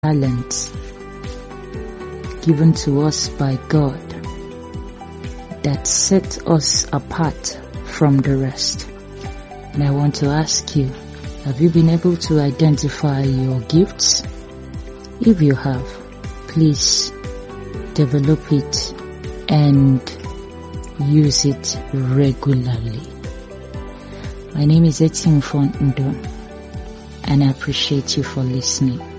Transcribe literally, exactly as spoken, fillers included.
talents given to us by God that set us apart from the rest. And I want to ask you, have you been able to identify your gifts? If you have, please develop it and use it regularly. My name is Etienne Fondo, and I appreciate you for listening.